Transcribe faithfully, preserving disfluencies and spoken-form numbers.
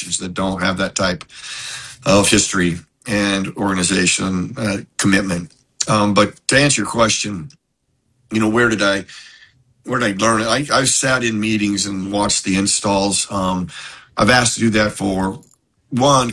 organizations that don't have that type of history and organization uh, commitment. Um, but to answer your question, you know, where did I where did I learn it? I, I've sat in meetings and watched the installs. Um, I've asked to do that for one,